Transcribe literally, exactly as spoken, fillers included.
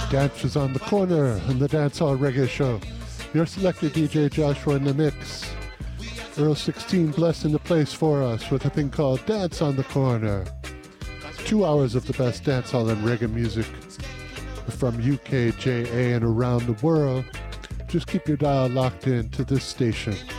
Dancers on the Corner and the Dancehall Reggae Show. Your selected D J Joshua in the mix. Earl sixteen blessing the place for us with a thing called Dance on the Corner. Two hours of the best dancehall and reggae music from U K, J A, and around the world. Just keep your dial locked in to this station.